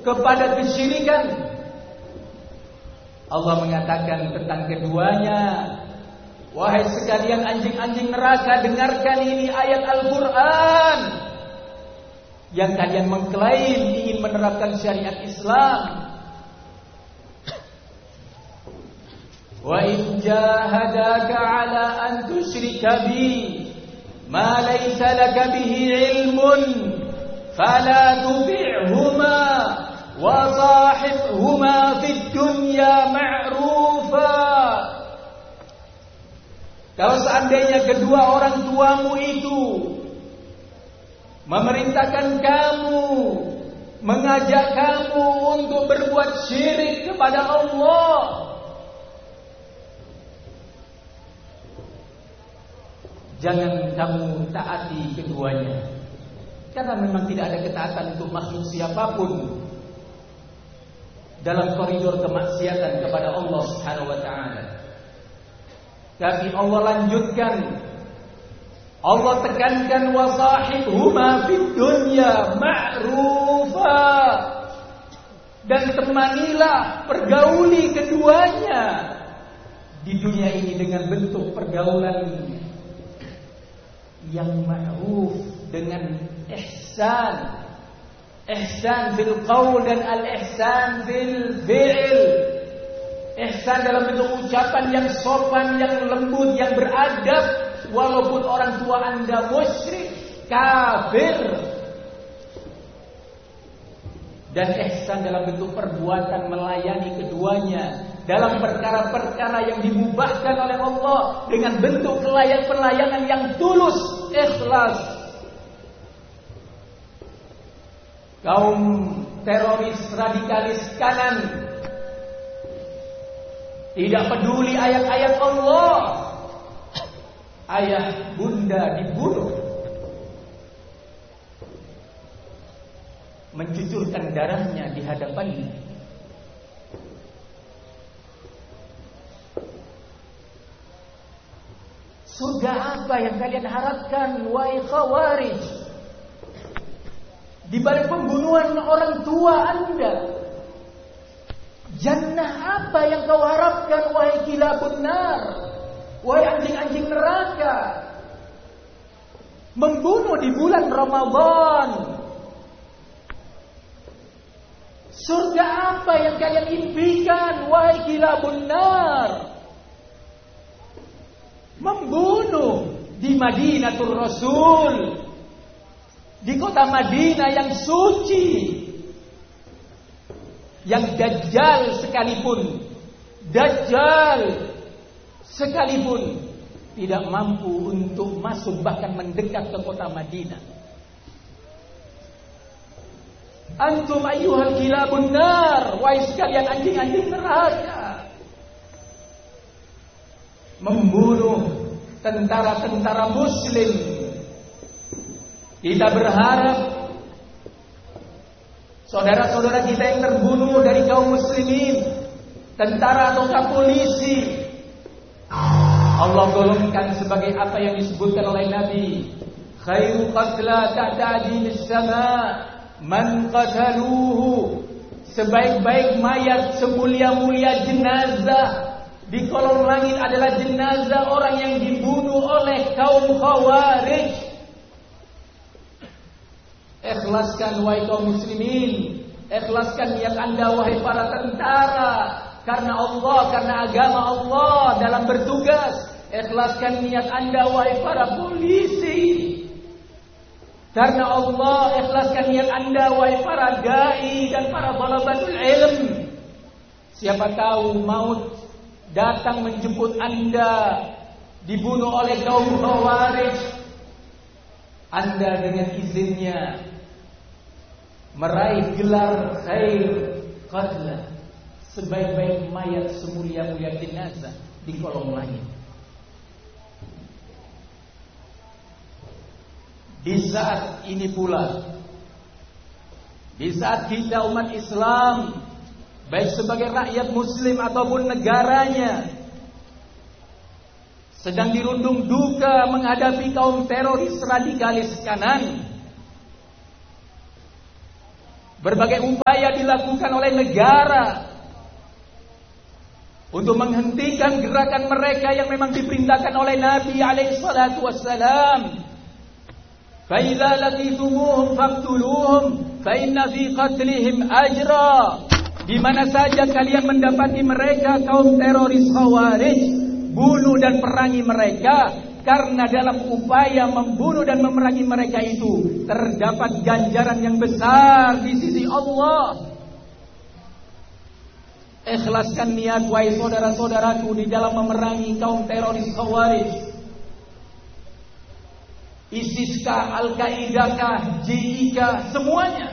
kepada kesyirikan. Allah mengatakan tentang keduanya, wahai sekalian anjing-anjing neraka, dengarkan ini ayat Al-Quran yang kalian mengklaim ingin menerapkan syariat Islam. Wa in jahadaka ala an tusyrika bi ma laysa laka bihi ilmun fala tuti'huma wa sahibhuma fid dunya ma'rufa. Kalau seandainya kedua orang tuamu itu memerintahkan kamu, mengajak kamu untuk berbuat syirik kepada Allah, jangan kamu taati keduanya, karena memang tidak ada ketaatan untuk makhluk siapapun dalam koridor kemaksiatan kepada Allah Subhanahu wa taala. Tapi Allah lanjutkan, Allah tekankan wasahibhuma fid dunya ma'rufa, dan temanilah, pergauli keduanya di dunia ini dengan bentuk pergaulan yang ma'ruf, dengan ihsan. Ihsan fil qaul dan al-ihsan fil fi'il. Ihsan dalam bentuk ucapan yang sopan, yang lembut, yang beradab, walaupun orang tua Anda musyrik, kafir. Dan ihsan dalam bentuk perbuatan melayani keduanya dalam perkara-perkara yang dimubahkan oleh Allah dengan bentuk pelayanan yang tulus, ikhlas. Kaum teroris radikalis kanan tidak peduli ayat-ayat Allah. Ayah bunda dibunuh, mencucurkan darahnya di hadapannya. Surga apa yang kalian harapkan, wahai Khawarij? Di balik pembunuhan orang tua Anda, jannah apa yang kau harapkan, wahai kilabun nar, wahai anjing-anjing neraka? Membunuh di bulan Ramadan. Surga apa yang kalian impikan, wahai kilabun nar? Membunuh di Madinatul Rasul, di kota Madinah yang suci, yang dajjal sekalipun tidak mampu untuk masuk bahkan mendekat ke kota Madinah. Antum ayyuhal kilabun nar, wahai sekalian anjing-anjing neraka, membunuh tentara-tentara muslim. Kita berharap saudara-saudara kita yang terbunuh dari kaum muslimin, tentara atau polisi, Allah golongkan sebagai apa yang disebutkan oleh Nabi, khairu qatla ta'ta adimis sama man qataluhu, sebaik-baik mayat, semulia-mulia jenazah di kolong langit adalah jenazah orang yang dibunuh oleh kaum Khawarij. Ikhlaskan wahai kaum muslimin, ikhlaskan niat Anda wahai para tentara, karena Allah, karena agama Allah dalam bertugas. Ikhlaskan niat Anda wahai para polisi, karena Allah. Ikhlaskan niat Anda wahai para dai dan para thalabatul ilm. Siapa tahu maut datang menjemput Anda, dibunuh oleh kaum Khawarij. Anda dengan izinnya meraih gelar khair qatla, sebaik-baik mayat, semulia-mulia jenazah di kolong langit. Di saat ini pula, di saat kita umat Islam, baik sebagai rakyat muslim ataupun negaranya, sedang dirundung duka menghadapi kaum teroris radikalis kanan, Berbagai upaya dilakukan oleh negara untuk menghentikan gerakan mereka yang memang diperintahkan oleh Nabi alaihi salatu wassalam. Fa idza laqitumuhum faqtuluhum fa inna fi qatlihim ajra. Di mana saja kalian mendapati mereka kaum teroris Khawarij, bunuh dan perangi mereka, karena dalam upaya membunuh dan memerangi mereka itu terdapat ganjaran yang besar di sisi Allah. Ikhlaskan niat wahai saudara-saudaraku di dalam memerangi kaum teroris Khawarij. ISIS-kah, Al-Qaeda-kah, JI-kah, semuanya.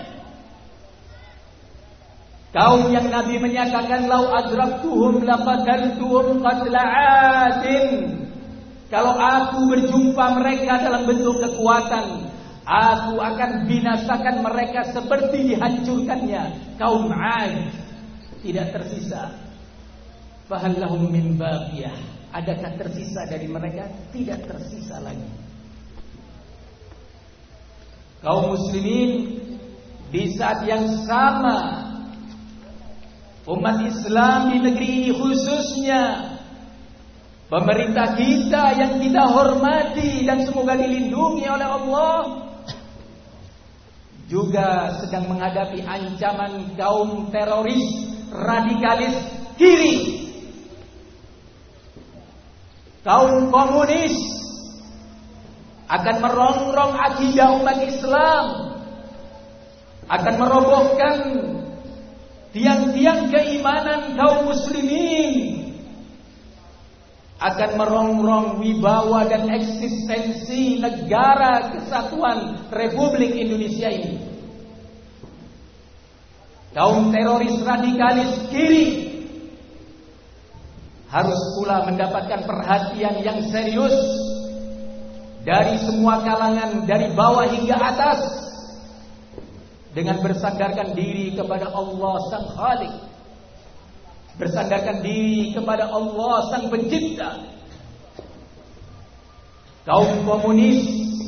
Kaum yang Nabi menyatakan lau adraktuhum laqataltuhum qatla 'adin. Kalau aku berjumpa mereka dalam bentuk kekuatan, aku akan binasakan mereka seperti dihancurkannya kaum 'Ad. Tidak tersisa. Fahal lahum min baqiyah. Adakah tersisa dari mereka? Tidak tersisa lagi. Kaum muslimin, di saat yang sama umat Islam di negeri ini khususnya, pemerintah kita yang kita hormati dan semoga dilindungi oleh Allah, juga sedang menghadapi ancaman kaum teroris radikalis kiri, kaum komunis akan merongrong akidah umat Islam, akan merobohkan tiang-tiang keimanan kaum muslimin, akan merongrong wibawa dan eksistensi negara kesatuan Republik Indonesia ini. Kaum teroris radikalis kiri harus pula mendapatkan perhatian yang serius dari semua kalangan, dari bawah hingga atas, dengan bersandarkan diri kepada Allah Sang Khalik, bersandarkan diri kepada Allah Sang Pencipta. Kaum komunis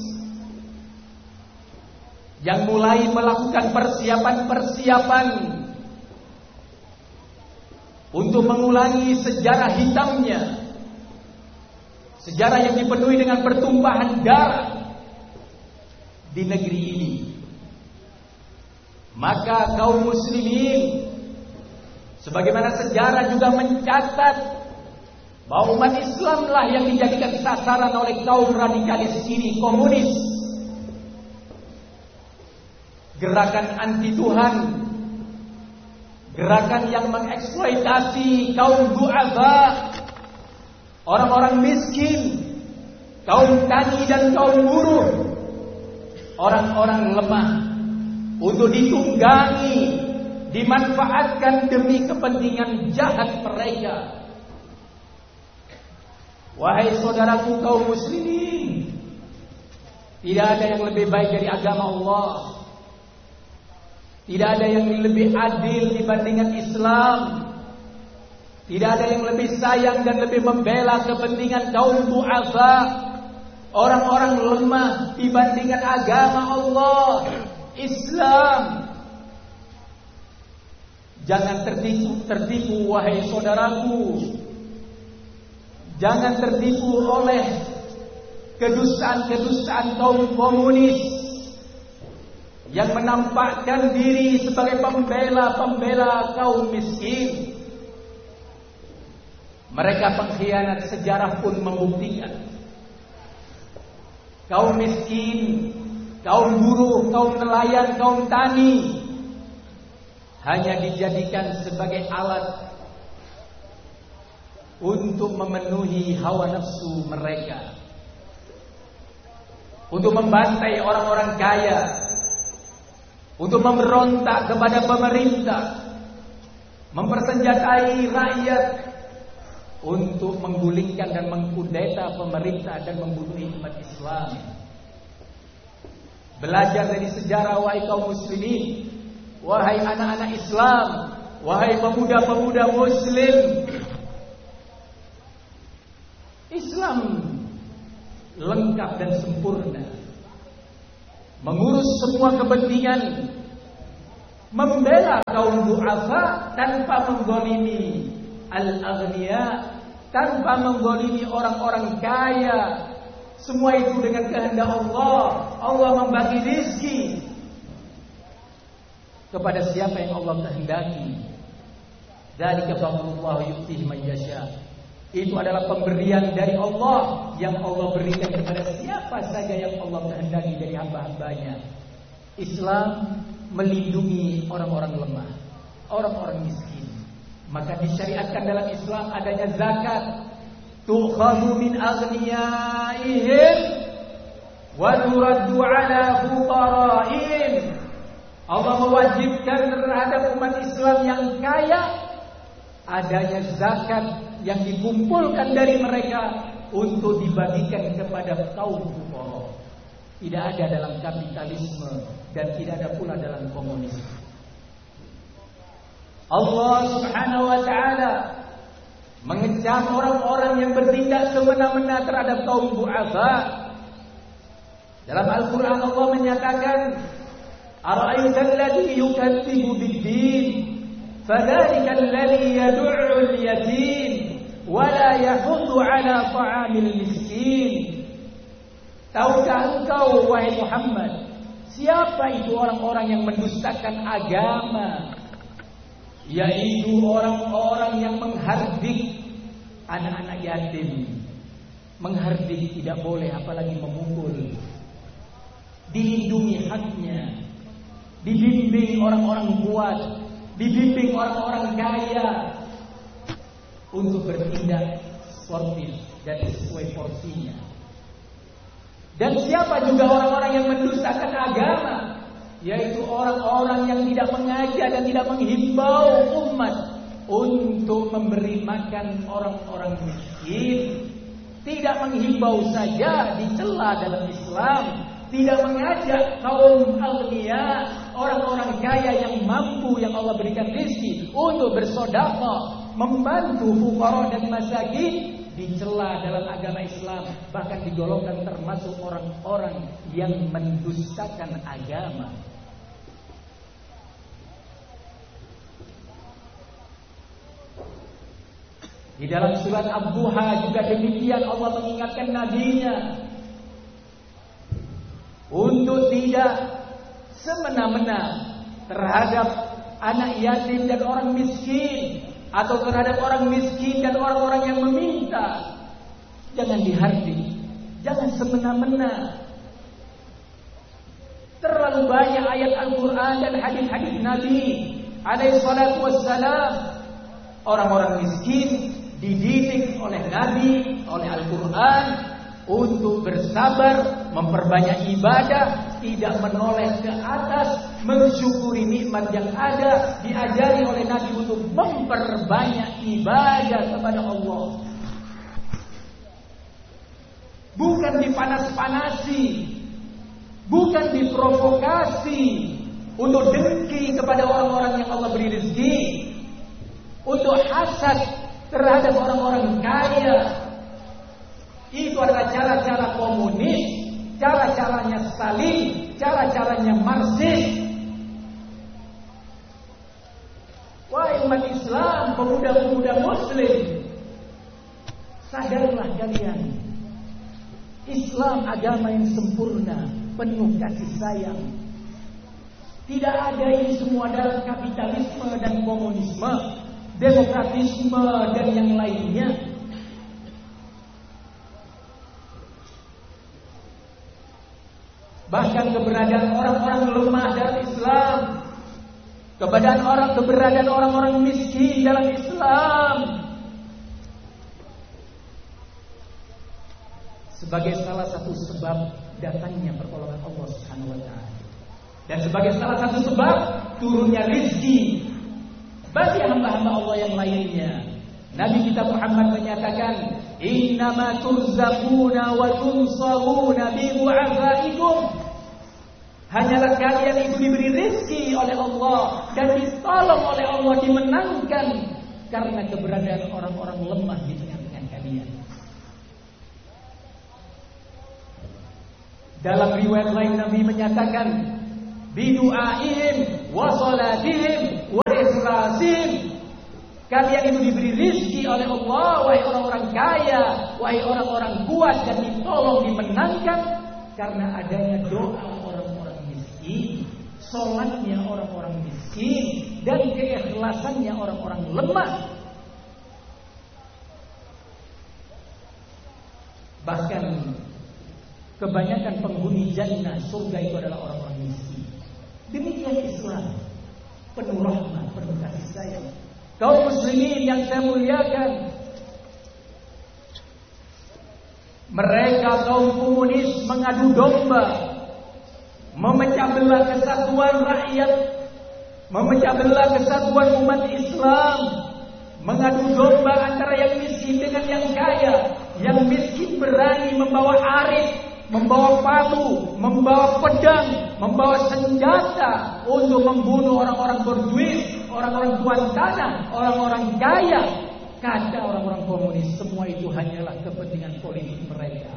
yang mulai melakukan persiapan-persiapan untuk mengulangi sejarah hitamnya, sejarah yang dipenuhi dengan pertumpahan darah di negeri ini. Maka kaum muslimin, sebagaimana sejarah juga mencatat bahwa umat Islamlah yang dijadikan sasaran oleh kaum radikalis kiri komunis. Gerakan anti Tuhan, gerakan yang mengeksploitasi kaum du'afa, orang-orang miskin, kaum tani dan kaum buruh, orang-orang lemah, untuk ditunggangi, dimanfaatkan demi kepentingan jahat mereka. Wahai saudaraku kaum muslimin, tidak ada yang lebih baik dari agama Allah. Tidak ada yang lebih adil dibandingkan Islam. Tidak ada yang lebih sayang dan lebih membela kepentingan kaum du'afa, orang-orang lemah, dibandingkan agama Allah, Islam. Jangan tertipu wahai saudaraku. Jangan tertipu oleh kedustaan-kedustaan kaum komunis yang menampakkan diri sebagai pembela kaum miskin. Mereka pengkhianat, sejarah pun membuktikan. Kaum miskin, kaum buruh, kaum nelayan, kaum tani hanya dijadikan sebagai alat untuk memenuhi hawa nafsu mereka, untuk membantai orang-orang kaya, untuk memberontak kepada pemerintah, mempersenjatai rakyat untuk menggulingkan dan mengkudeta pemerintah dan membunuh umat Islam. Belajar dari sejarah wahai kaum muslimin, wahai anak-anak Islam, wahai pemuda-pemuda muslim. Islam lengkap dan sempurna, mengurus semua kepentingan membela kaum du'afa tanpa menggolimi al-aghniya, tanpa menggolimi orang-orang kaya. Semua itu dengan kehendak Allah. Allah membagi rezeki kepada siapa yang Allah kehendaki. Dzalika fadlullah yu'tihi man yasha. Itu adalah pemberian dari Allah yang Allah berikan kepada siapa saja yang Allah kehendaki dari hamba-hambanya. Islam melindungi orang-orang lemah, orang-orang miskin. Maka disyariatkan dalam Islam adanya zakat. Tu'khadhu min aghniyaihim wa turaddu ala fuqara'ihim. Allah mewajibkan terhadap umat Islam yang kaya adanya zakat yang dikumpulkan dari mereka untuk dibagikan kepada kaum fuqara. Tidak ada dalam kapitalisme dan tidak ada pula dalam komunisme. Allah Subhanahu wa taala mengecam orang-orang yang bertindak semena-mena terhadap kaum du'afa. Dalam Al-Qur'an Allah menyatakan, "Ara'aital ladzi yukadzibu bid-din, fadzalika alladzi yad'u al-yatim wa la yahuddu 'ala ta'amil miskin." Tahukah engkau wahai Muhammad, siapa itu orang-orang yang mendustakan agama? Yaitu orang-orang yang menghardik anak-anak yatim. Menghardik tidak boleh, apalagi memukul. Dilindungi haknya, dibimbing orang-orang kuat, dibimbing orang-orang kaya untuk bertindak sportif dan sesuai porsinya. Dan siapa juga orang-orang yang mendustakan agama, yaitu orang-orang yang tidak mengajak dan tidak menghimbau umat untuk memberi makan orang-orang miskin. Tidak menghimbau saja, dicela dalam Islam. Tidak mengajak kaum aghnia, orang-orang kaya yang mampu, yang Allah berikan rezeki untuk bersedekah, membantu fuqara dan masakin, dicela dalam agama Islam. Bahkan digolongkan termasuk orang-orang yang mendustakan agama. Di dalam surat Ad-Duha juga demikian, Allah mengingatkan nabinya untuk tidak semena-mena terhadap anak yatim dan orang miskin, atau terhadap orang miskin dan orang-orang yang meminta. Jangan dihardik, jangan semena-mena. Terlalu banyak ayat Al-Quran dan hadis-hadis Nabi alaihi salatu wassalam. Orang-orang miskin dididik oleh Nabi, oleh Al-Quran untuk bersabar, memperbanyak ibadah, tidak menoleh ke atas, mensyukuri nikmat yang ada. Diajari oleh Nabi untuk memperbanyak ibadah kepada Allah. Bukan dipanas-panasi, bukan diprovokasi untuk dengki kepada orang-orang yang Allah beri rezeki, untuk hasad terhadap orang-orang kaya. Itu adalah cara-cara komunis, cara-caranya Stalin, cara-caranya Marxis. Wahai umat Islam, pemuda-pemuda Muslim, sadarlah kalian, Islam agama yang sempurna, penuh kasih sayang. Tidak ada ini semua dalam kapitalisme dan komunisme, demokratisme dan yang lainnya. Bahkan keberadaan orang-orang lemah dalam Islam, keberadaan orang-orang miskin dalam Islam, sebagai salah satu sebab datangnya pertolongan Allah Subhanahu wa taala. Dan sebagai salah satu sebab turunnya rezeki bagi hamba-hamba Allah yang lainnya. Nabi kita Muhammad menyatakan, "Innama turzaquna wa tunsaruna bi du'afaikum." Hanyalah kalian itu diberi rezeki oleh Allah dan ditolong oleh Allah, dimenangkan karena keberadaan orang-orang lemah di tengah-tengah kalian. Dalam riwayat lain Nabi menyatakan, bidu'aihim wa salatihim wa ikhlasihim. Kalian itu diberi rizki oleh Allah, wahai orang-orang kaya, wahai orang-orang kuat, dan ditolong, dimenangkan karena adanya doa orang-orang miskin, sholatnya orang-orang miskin, dan keikhlasannya orang-orang lemah. Bahkan kebanyakan penghuni jannah surga itu adalah orang-orang miskin. Demikian Islam, penuh rahmat, penuh kasih sayang. Kaum muslimin yang saya muliakan, mereka kaum komunis mengadu domba, memecah belah kesatuan rakyat, memecah belah kesatuan umat Islam, mengadu domba antara yang miskin dengan yang kaya. Yang miskin berani membawa arit, membawa palu, membawa pedang, membawa senjata untuk membunuh orang-orang berduit, orang-orang tuan tanah, orang-orang kaya. Kata orang-orang komunis, semua itu hanyalah kepentingan politik mereka.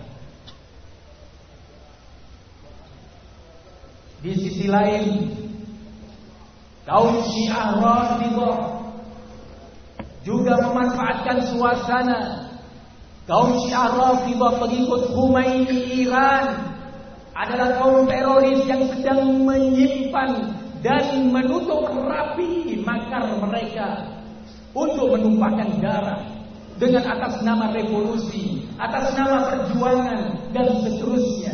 Di sisi lain, kaum Syiah Rafidhah juga memanfaatkan suasana. Kaum Syiah Rafidhah pengikut Khomeini Iran adalah kaum teroris yang sedang menyimpan dan menutup rapi makar mereka untuk menumpahkan darah dengan atas nama revolusi, atas nama perjuangan, dan seterusnya.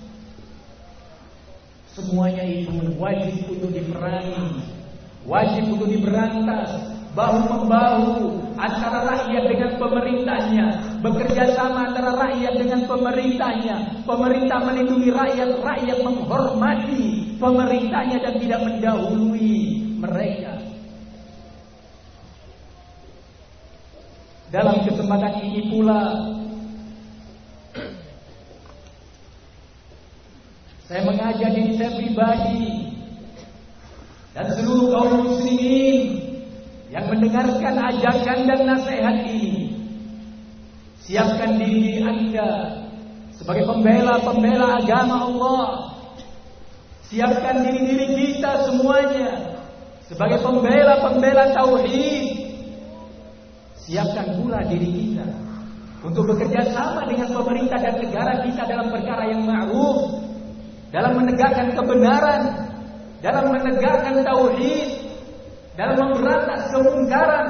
Semuanya itu wajib untuk diperangi, wajib untuk diberantas, bahu-membahu antara rakyat dengan pemerintahnya, bekerja sama antara rakyat dengan pemerintahnya. Pemerintah melindungi rakyat, rakyat menghormati pemerintahnya dan tidak mendahului mereka. Dalam kesempatan ini pula, saya mengajak diri saya pribadi dan seluruh kaum muslimin yang mendengarkan ajakan dan nasihat ini, siapkan diri Anda sebagai pembela-pembela agama Allah. Siapkan diri kita semuanya sebagai pembela-pembela tauhid. Siapkan pula diri kita untuk bekerja sama dengan pemerintah dan negara kita dalam perkara yang ma'ruf, dalam menegakkan kebenaran, dalam menegakkan tauhid, dalam memberantas kemungkaran.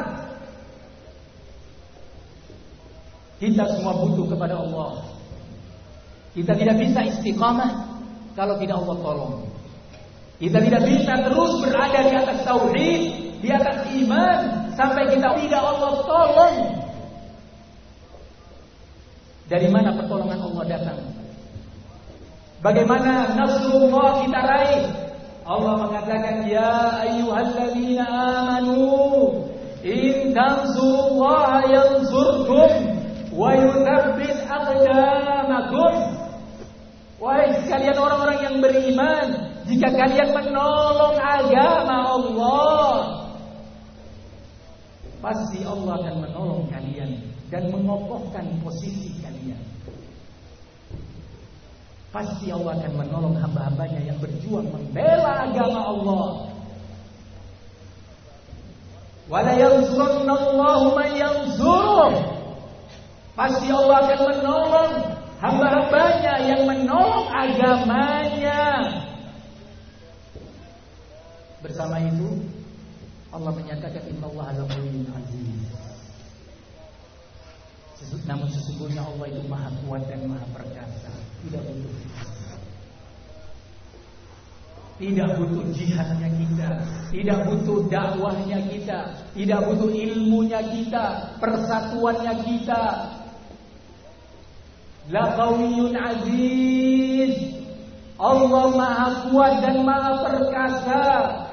Kita semua butuh kepada Allah. Kita tidak bisa istiqamah kalau tidak Allah tolong. Kita tidak bisa terus berada di atas tauhid, di atas iman, sampai kita tidak Allah tolong. Dari mana pertolongan Allah datang? Bagaimana nasrullah kita raih? Allah mengatakan, ya ayyuhalladzina amanu in tansurullaha yansurkum wa yuthabbit aqdamakum. Wahai sekalian orang-orang yang beriman, jika kalian menolong agama Allah, pasti Allah akan menolong kalian dan mengokohkan posisi kalian. Pasti Allah akan menolong hamba-hambanya yang berjuang membela agama Allah. Wala yansurannallahu man yansuruh. Pasti Allah akan menolong hamba-hambanya yang menolong agamanya. Bersama itu Allah menyatakan innallaha laqawiyyun aziz. Namun sesungguhnya Allah itu maha kuat dan maha perkasa. Tidak butuh jihadnya kita, tidak butuh dakwahnya kita, tidak butuh ilmunya kita, persatuannya kita. Laqawiyyun aziz. Allah maha kuat dan maha perkasa.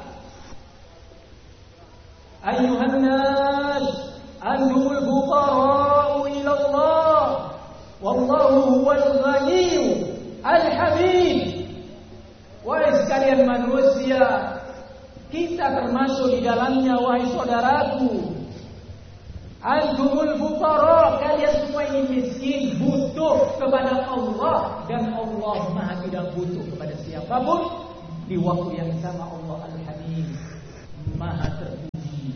Ayuhan nas, antumul fuqara'u ila Allah, wallahu huwal ghaniyyu al-hamid. Wahai sekalian manusia, kita termasuk di dalamnya, wahai saudaraku. Antumul fuqara, kalian semua ini miskin, butuh kepada Allah, dan Allah Maha tidak butuh kepada siapapun. Di waktu yang sama Allah Al-Hamid, Maha terpuji.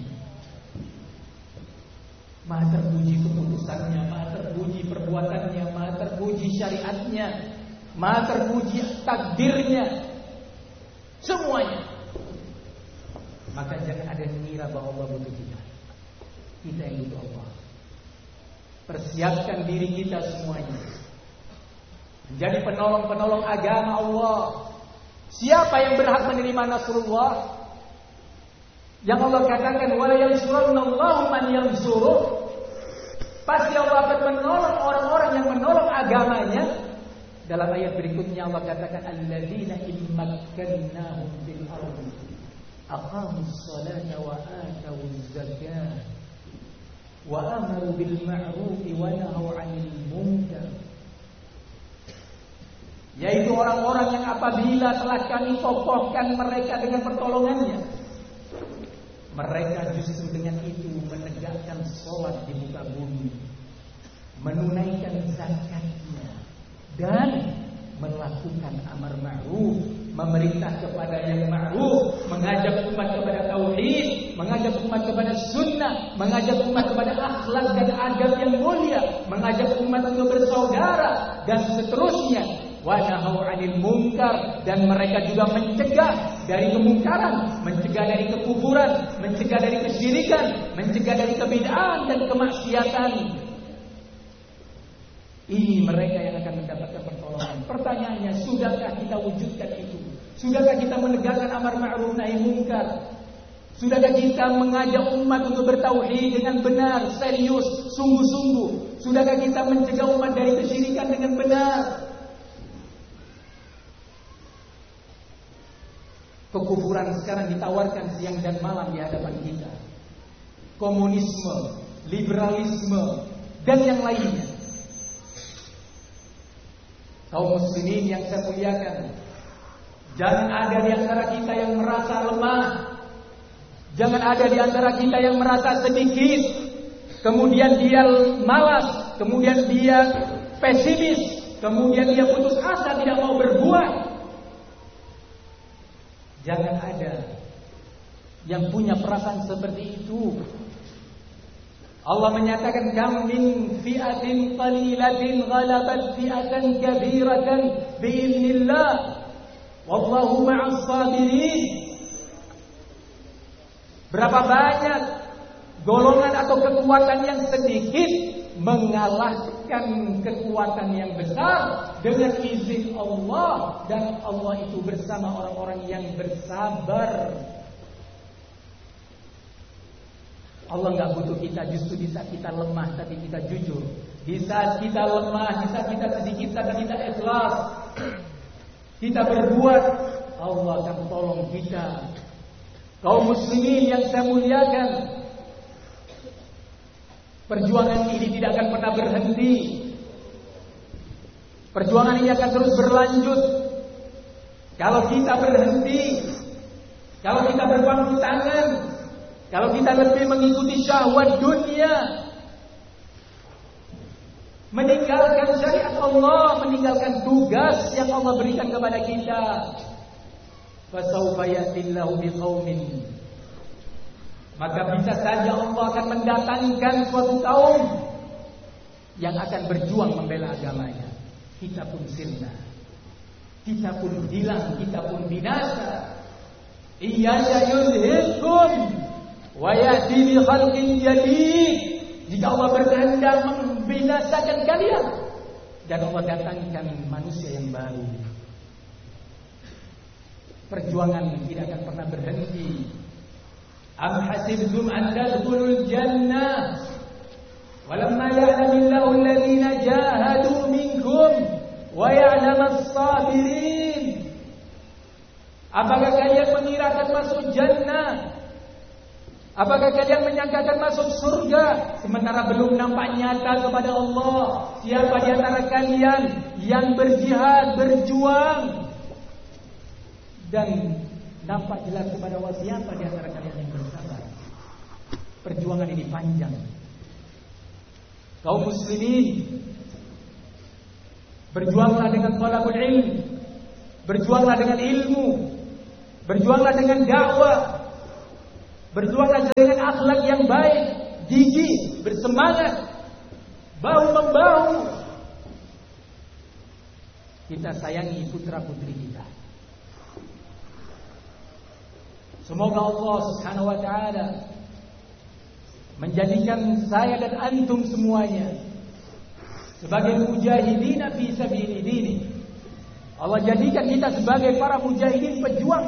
Maha terpuji keputusannya, Maha terpuji perbuatannya, Maha terpuji syariatnya, Maha terpuji takdirnya, semuanya. Maka jangan ada yang mengira bahwa Allah butuh kita. Kita yang butuh Allah. Persiapkan diri kita semuanya menjadi penolong-penolong agama Allah. Siapa yang berhak menerima nasrullah? Yang Allah katakan wala yansurunallahu man yansuruh. Pasti Allah akan menolong orang-orang yang menolong agamanya. Dalam ayat berikutnya Allah katakan alladzina immakkannahum fil ardi aqamus salata wa atawuz zakata wa amaru bil ma'ruf wa nahaw 'anil munkar. Yaitu orang-orang yang apabila telah kami kokohkan mereka dengan pertolongannya, mereka justru dengan itu menegakkan sholat di muka bumi, menunaikan zakatnya, dan melakukan amar ma'ruf, memerintah kepada yang ma'ruf, mengajak umat kepada tauhid, mengajak umat kepada sunnah, mengajak umat kepada akhlak dan adab yang mulia, mengajak umat untuk bersaudara, dan seterusnya. Wa nahaw 'anil munkar, dan mereka juga mencegah dari kemungkaran, mencegah dari kekufuran, mencegah dari kesyirikan, mencegah dari kebid'ahan dan kemaksiatan. Ini mereka yang akan mendapatkan pertolongan. Pertanyaannya, sudahkah kita wujudkan itu? Sudahkah kita menegakkan amar ma'ruf nahi munkar? Sudahkah kita mengajak umat untuk bertauhid dengan benar, serius, sungguh-sungguh? Sudahkah kita mencegah umat dari kesyirikan dengan benar? Kekufuran sekarang ditawarkan siang dan malam di hadapan kita. Komunisme, liberalisme, dan yang lainnya. Kaum muslimin yang saya muliakan, jangan ada di antara kita yang merasa lemah. Jangan ada di antara kita yang merasa sedikit, kemudian dia malas, kemudian dia pesimis, kemudian dia putus asa, tidak mau berbuat. Jangan ada yang punya perasaan seperti itu. Allah menyatakan kam min fi'atin qalilatin ghalabat fi'atan kabiratan bi'idznillah wallahu ma'as sabirin. Berapa banyak golongan atau kekuatan yang sedikit mengalahkan kekuatan yang besar dengan izin Allah, dan Allah itu bersama orang-orang yang bersabar. Allah nggak butuh kita justru di saat kita lemah tapi kita jujur, di saat kita lemah, di saat kita sedikit tapi kita ikhlas, kita berbuat, Allah akan tolong kita. Kaum muslimin yang saya muliakan, perjuangan ini tidak akan pernah berhenti. Perjuangan ini akan terus berlanjut. Kalau kita berhenti, kalau kita berpangku tangan, kalau kita lebih mengikuti syahwat dunia, meninggalkan syariat Allah, meninggalkan tugas yang Allah berikan kepada kita, fasawfa yatillahu biqaumin, maka bisa saja Allah akan mendatangkan suatu kaum yang akan berjuang membela agamanya. Kita pun sirna, kita pun hilang, kita pun binasa. Iya yuzhibkum wa ya'ti bi khalqin jadid. Jika Allah berkehendak membinasakan kalian, dan Allah datangkan manusia yang baru. Perjuangan tidak akan pernah berhenti. Am hasibtum an tadkhulul jannah walamma ya'lamillahu alladhina jahadu minkum wa ya'lamas sabirin. Apakah kalian mengira akan masuk jannah? Apakah kalian menyangka akan masuk surga sementara belum nampak nyata kepada Allah siapa di antara kalian yang berjihad, berjuang, dan nampak jelas kepada Allah siapa di antara kalian yang bersabar? Perjuangan ini panjang. Kaum muslimin, berjuanglah dengan thalabul ilm, berjuanglah dengan ilmu, Berjuanglah dengan dakwah. Berjuanglah dengan akhlak yang baik, gigih, bersemangat, bahu-membahu. Kita sayangi putra-putri kita. Semoga Allah Subhanahu wa taala menjadikan saya dan antum semuanya sebagai mujahidin fi sabilillah. Allah jadikan kita sebagai para mujahidin, pejuang